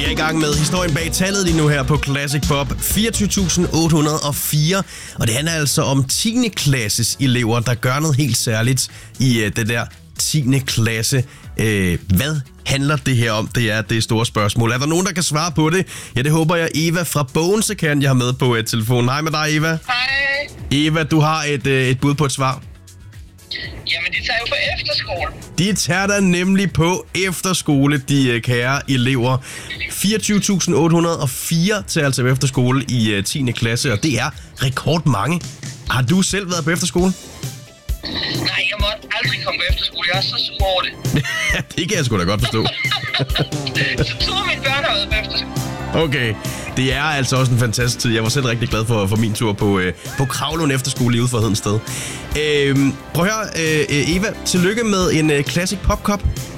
i gang med historien bag tallet lige nu her på Classic Pop. 24.804. Og det handler altså om 10. klasses elever, der gør noget helt særligt i det der 10. klasse. Hvad handler det her om? Det er det store spørgsmål. Er der nogen, der kan svare på det? Ja, det håber jeg. Eva fra Bogense kan jeg har med på telefonen. Hej med dig, Eva. Hej. Eva, du har et bud på et svar. Jamen, de tager jo på efterskole. De tager der nemlig på efterskole, de kære elever. 24.804 til altså efterskole i 10. klasse, og det er rekordmange. Har du selv været på efterskole? Nej, jeg måtte aldrig komme på efterskole. Jeg er så sur over det. Det kan jeg sgu da godt forstå. Så 2 af mine børn har været på efterskole. Okay, det er altså også en fantastisk tid. Jeg var selv rigtig glad for min tur på Kravlund Efterskole i ude for Hedensted. Prøv at høre, Eva, tillykke med en Classic Pop Cup.